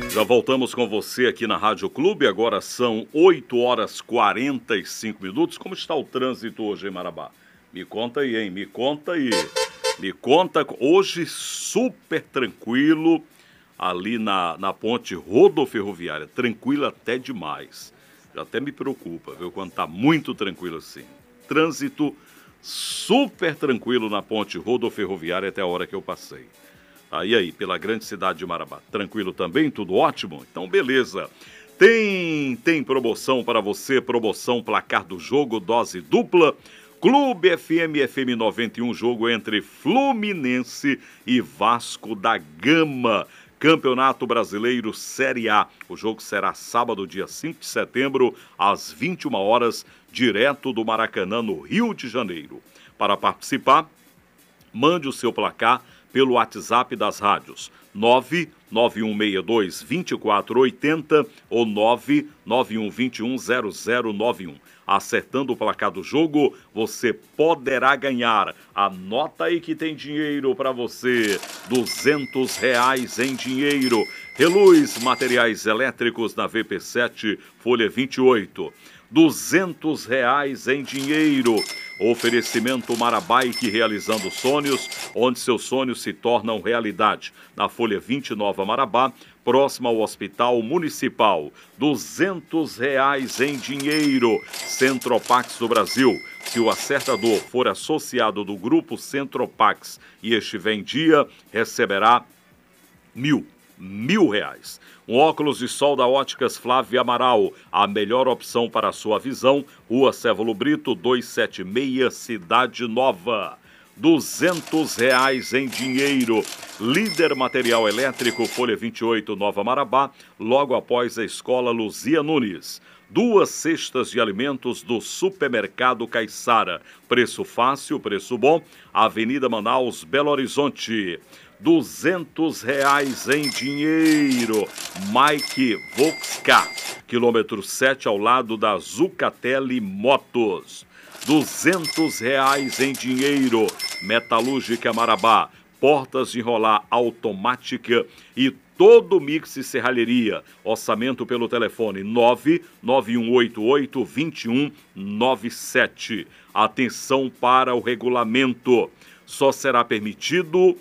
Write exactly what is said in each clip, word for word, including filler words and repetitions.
Já voltamos com você aqui na Rádio Clube, agora são oito horas e quarenta e cinco minutos. Como está o trânsito hoje em Marabá? Me conta aí, hein? Me conta aí. Me conta. Hoje super tranquilo ali na, na ponte rodoferroviária. Tranquilo até demais. Já até me preocupa, viu? Quando tá muito tranquilo assim. Trânsito super tranquilo na ponte rodoferroviária até a hora que eu passei. Aí, aí, pela grande cidade de Marabá. Tranquilo também? Tudo ótimo? Então, beleza. Tem, tem promoção para você, promoção placar do jogo, dose dupla. Clube F M, F M noventa e um, jogo entre Fluminense e Vasco da Gama. Campeonato Brasileiro Série A. O jogo será sábado, dia cinco de setembro, às vinte e uma horas, direto do Maracanã, no Rio de Janeiro. Para participar, mande o seu placar pelo WhatsApp das rádios nove nove um seis dois, dois quatro oito zero ou nove nove um dois um zero zero nove um. Acertando o placar do jogo, você poderá ganhar. Anota aí que tem dinheiro para você. duzentos reais em dinheiro. Reluz Materiais Elétricos na V P sete, folha vinte e oito. duzentos reais em dinheiro. Oferecimento Marabike, realizando sonhos, onde seus sonhos se tornam realidade. Na folha vinte e nove, Marabá, próximo ao Hospital Municipal. duzentos reais em dinheiro. Centropax do Brasil. Se o acertador for associado do grupo Centropax e estiver em dia, receberá mil. Mil reais. Um óculos de sol da Óticas Flávia Amaral. A melhor opção para a sua visão. Rua Cévolo Brito, duzentos e setenta e seis, Cidade Nova. duzentos reais em dinheiro. Líder Material Elétrico, folha vinte e oito, Nova Marabá. Logo após a escola Luzia Nunes. Duas cestas de alimentos do Supermercado Caiçara. Preço fácil, preço bom. Avenida Manaus, Belo Horizonte. duzentos reais em dinheiro. Mike Volkscar, quilômetro sete, ao lado da Zucatelli Motos. duzentos reais em dinheiro. Metalúrgica Marabá, portas de enrolar automática e todo mix e serralheria. Orçamento pelo telefone nove nove um oito oito, dois um nove sete. Atenção para o regulamento. Só será permitido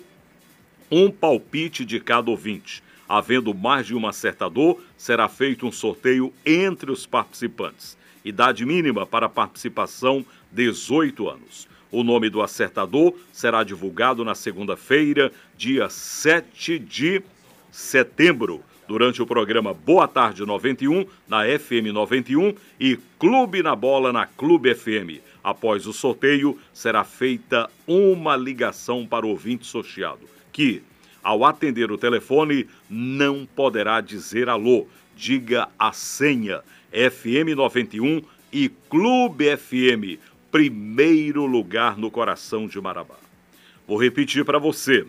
um palpite de cada ouvinte. Havendo mais de um acertador, será feito um sorteio entre os participantes. Idade mínima para participação, dezoito anos. O nome do acertador será divulgado na segunda-feira, dia sete de setembro, durante o programa Boa Tarde noventa e um, na F M noventa e um, e Clube na Bola, na Clube F M. Após o sorteio, será feita uma ligação para o ouvinte sorteado, que, ao atender o telefone, não poderá dizer alô. Diga a senha. F M noventa e um e Clube F M, primeiro lugar no coração de Marabá. Vou repetir para você.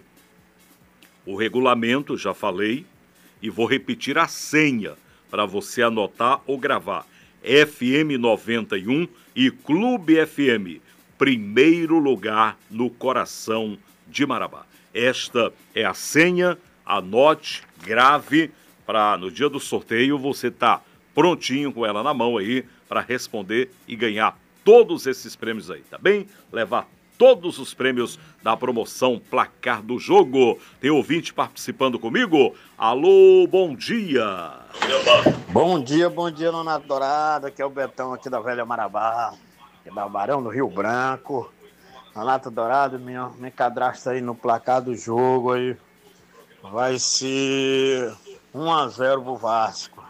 O regulamento, já falei, e vou repetir a senha para você anotar ou gravar. F M noventa e um e Clube F M, primeiro lugar no coração de Marabá. Esta é a senha, anote, grave, para no dia do sorteio você estar prontinho com ela na mão aí para responder e ganhar todos esses prêmios aí, tá bem? Levar todos os prêmios da promoção Placar do Jogo. Tem ouvinte participando comigo? Alô, bom dia! Bom dia, bom dia, Nonato Dourado. Aqui é o Betão aqui da Velha Marabá, aqui da Barão do Rio Branco. Nonato Dourado, me, me cadastra aí no placar do jogo aí. Vai ser um a zero pro Vasco.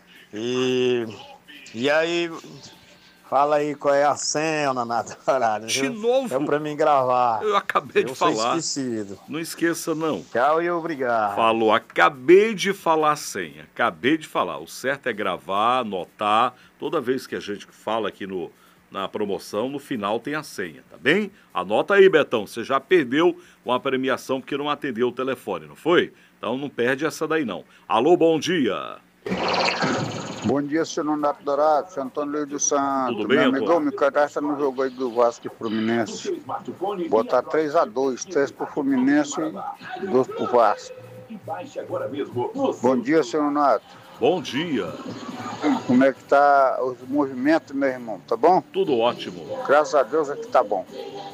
E, e aí, fala aí qual é a senha, Nonato Dourado. De novo? É pra mim gravar. Eu acabei Eu de sou falar. esquecido. Não esqueça, não. Tchau e obrigado. Falou, acabei de falar a senha. Acabei de falar. O certo é gravar, anotar. Toda vez que a gente fala aqui no, na promoção, no final tem a senha, tá bem? Anota aí, Betão. Você já perdeu uma premiação porque não atendeu o telefone, não foi? Então não perde essa daí, não. Alô, bom dia. Bom dia, senhor Nonato Dourado, senhor Antônio Luiz dos Santos. Tudo bem, meu Antônio? amigão, me cadastra no jogo aí do Vasco e Fluminense. Botar três a dois, três pro Fluminense e dois pro Vasco. Bom dia, senhor Nonato. Bom dia. Como é que tá os movimentos, meu irmão? Tá bom? Tudo ótimo. Graças a Deus é que tá bom.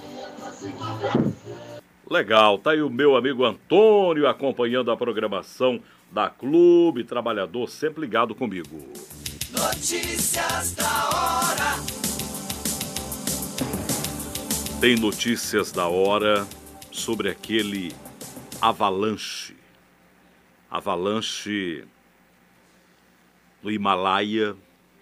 Legal, tá aí o meu amigo Antônio acompanhando a programação da Clube Trabalhador, sempre ligado comigo. Notícias da hora. Tem notícias da hora sobre aquele avalanche. Avalanche no Himalaia.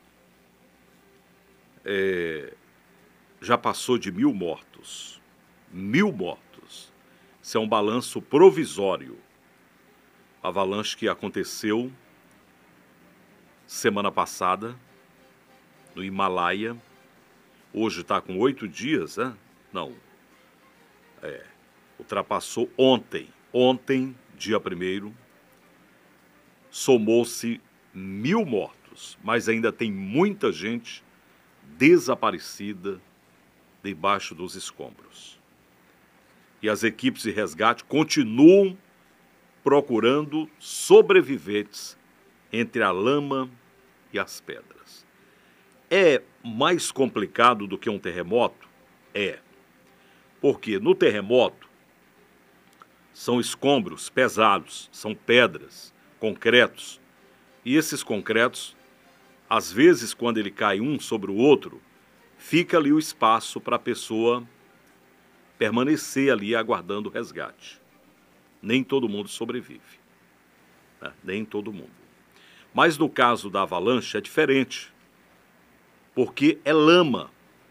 É, já passou de mil mortos. Mil mortos. Isso é um balanço provisório. Avalanche que aconteceu semana passada no Himalaia. Hoje está com oito dias, né? Não. É, ultrapassou ontem. Ontem, dia primeiro, somou-se mil mortos. Mas ainda tem muita gente desaparecida debaixo dos escombros. E as equipes de resgate continuam procurando sobreviventes entre a lama e as pedras. É mais complicado do que um terremoto? É. Porque no terremoto são escombros pesados, são pedras, concretos. E esses concretos, às vezes, quando ele cai um sobre o outro, fica ali o espaço para a pessoa permanecer ali aguardando o resgate. Nem todo mundo sobrevive. Né? Nem todo mundo. Mas no caso da avalanche é diferente. Porque é lama.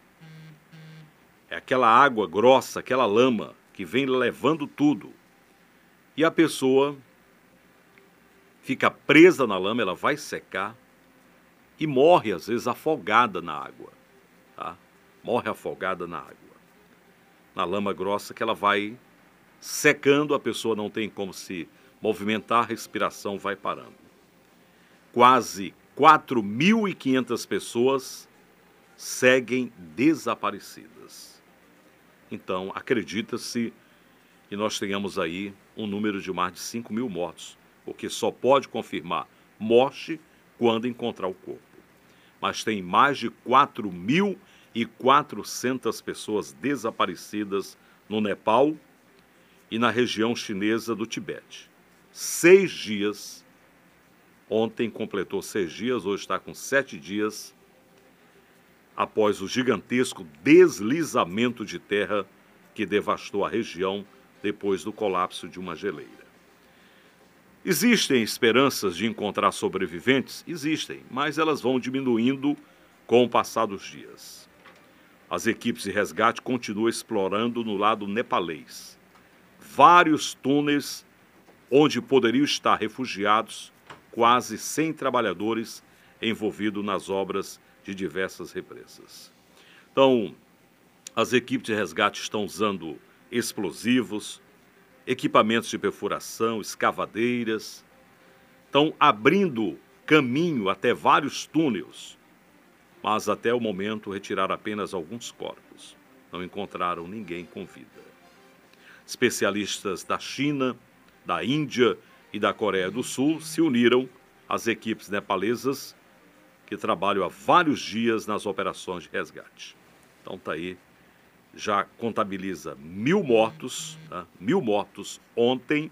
É aquela água grossa, aquela lama que vem levando tudo. E a pessoa fica presa na lama, ela vai secar e morre, às vezes, afogada na água. Tá? Morre afogada na água. Na lama grossa que ela vai secando, a pessoa não tem como se movimentar, a respiração vai parando. Quase quatro mil e quinhentas pessoas seguem desaparecidas. Então, acredita-se que nós tenhamos aí um número de mais de cinco mil mortos, porque só pode confirmar morte quando encontrar o corpo. Mas tem mais de quatro mil e quatrocentas pessoas desaparecidas no Nepal e na região chinesa do Tibete. Seis dias, ontem completou seis dias, hoje está com sete dias, após o gigantesco deslizamento de terra que devastou a região depois do colapso de uma geleira. Existem esperanças de encontrar sobreviventes? Existem, mas elas vão diminuindo com o passar dos dias. As equipes de resgate continuam explorando no lado nepalês vários túneis onde poderiam estar refugiados quase cem trabalhadores envolvidos nas obras de diversas represas. Então, as equipes de resgate estão usando explosivos, equipamentos de perfuração, escavadeiras, estão abrindo caminho até vários túneis, mas até o momento retiraram apenas alguns corpos. Não encontraram ninguém com vida. Especialistas da China, da Índia e da Coreia do Sul se uniram às equipes nepalesas que trabalham há vários dias nas operações de resgate. Então tá aí, já contabiliza mil mortos, tá? mil mortos ontem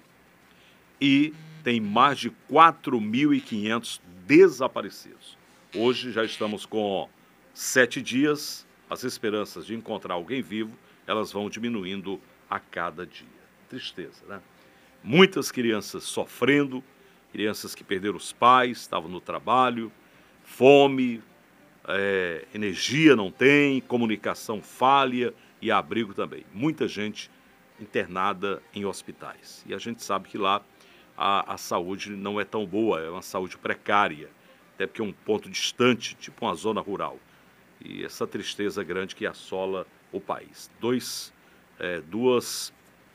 e tem mais de quatro mil e quinhentos desaparecidos. Hoje já estamos com sete dias, as esperanças de encontrar alguém vivo, elas vão diminuindo a cada dia. Tristeza, né? Muitas crianças sofrendo, crianças que perderam os pais, estavam no trabalho, fome, é, energia não tem, comunicação falha e abrigo também. Muita gente internada em hospitais. E a gente sabe que lá a, a saúde não é tão boa, é uma saúde precária, até porque é um ponto distante, tipo uma zona rural. E essa tristeza grande que assola o país. Dois, é, duas,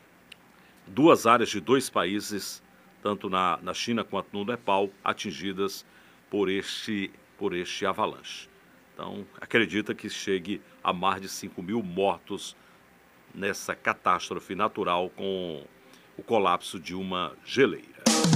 duas áreas de dois países, tanto na, na China quanto no Nepal, atingidas por este, por este avalanche. Então, acredita que chegue a mais de cinco mil mortos nessa catástrofe natural com o colapso de uma geleira.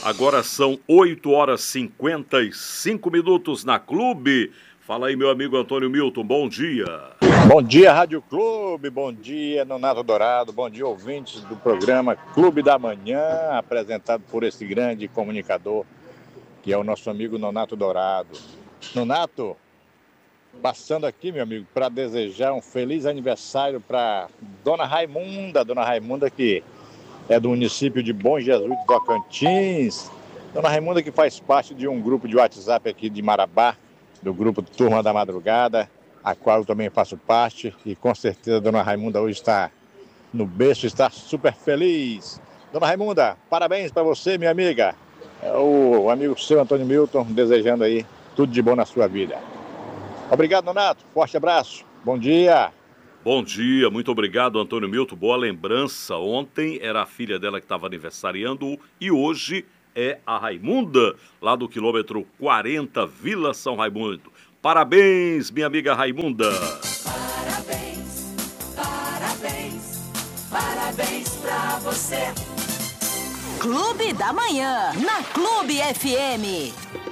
Agora são oito horas e cinquenta e cinco minutos na Clube. Fala aí, meu amigo Antônio Milton, bom dia. Bom dia, Rádio Clube, bom dia, Nonato Dourado, bom dia, ouvintes do programa Clube da Manhã, apresentado por esse grande comunicador, que é o nosso amigo Nonato Dourado. Nonato, passando aqui, meu amigo, para desejar um feliz aniversário para Dona Raimunda, Dona Raimunda que é do município de Bom Jesus do Tocantins. Dona Raimunda que faz parte de um grupo de WhatsApp aqui de Marabá, do grupo Turma da Madrugada, a qual eu também faço parte, e com certeza a Dona Raimunda hoje está no berço, está super feliz. Dona Raimunda, parabéns para você, minha amiga. É o amigo seu, Antônio Milton, desejando aí tudo de bom na sua vida. Obrigado, Nonato. Forte abraço. Bom dia. Bom dia, muito obrigado, Antônio Milton. Boa lembrança. Ontem era a filha dela que estava aniversariando e hoje é a Raimunda, lá do quilômetro quarenta, Vila São Raimundo. Parabéns, minha amiga Raimunda. Parabéns, parabéns, parabéns pra você. Clube da Manhã, na Clube F M.